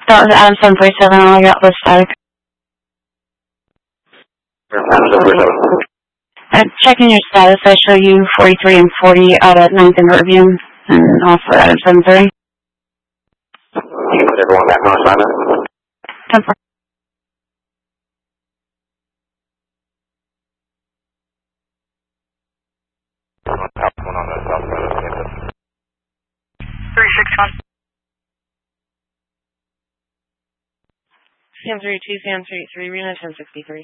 That was Adam 747, all I got was static. Checking your status, I show you 43 and 40 out at 9th and Riverview, and also Adam 730. You can put everyone back on assignment. 10-4. One on the south side of the campus. 361. Sam 32, Sam 33, Reno 1063.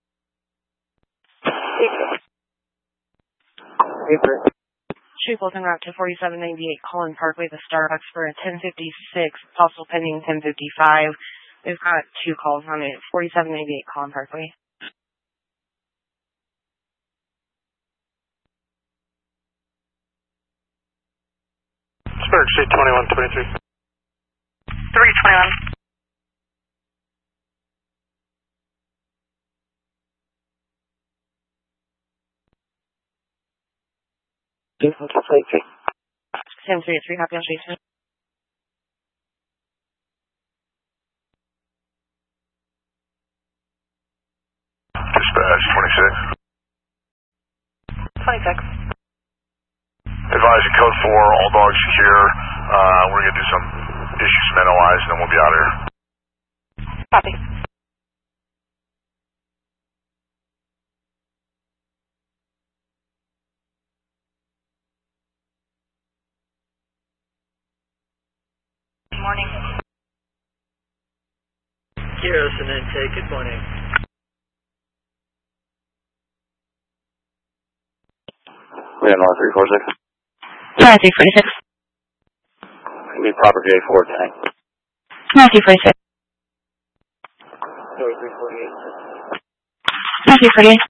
Shoot Fulton route to 4798 Collin Parkway, the Starbucks for a 1056, possible pending 1055. We've got 2 calls on it, 4798 Collin Parkway. Spirit Street 2123. 321. Sam 33, copy on Jason. Dispatch 26. 26. Advising code 4, all dogs secure. We're going to do some issue some NOIs and then we'll be out of here. Copy. Good morning. Garrison intake, good morning. We have 346. 346. Be proper J4 tank. 346. 348.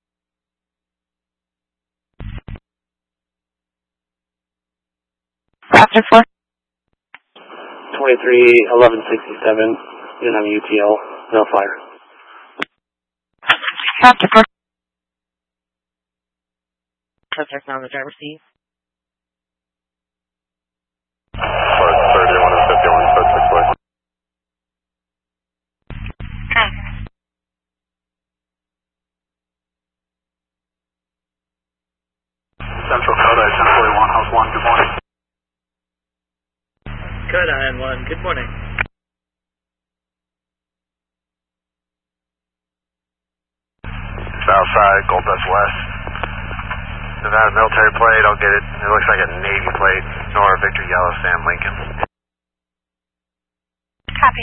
Raptor 4. 231167, you don't have UTL, no fire. Raptor 4. Subject now on the driver's seat. 31 and 51, start 6 way. Central Code 1041, House 1, good morning. Code IN1, good morning. Southside, Gold Dust West. If I have a military plate, I'll get it. It looks like a Navy plate. Nora Victor Yellow Sam Lincoln. Copy.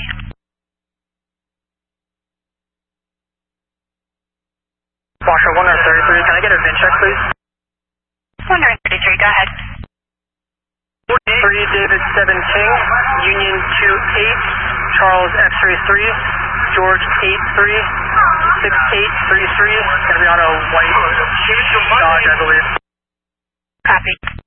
Washer 133, can I get a VIN check, please? 133, go ahead. 3 David 7 King, Union 28, Charles X-ray 3, George 83, 6833, gonna be on a white Dodge, I believe. Copy.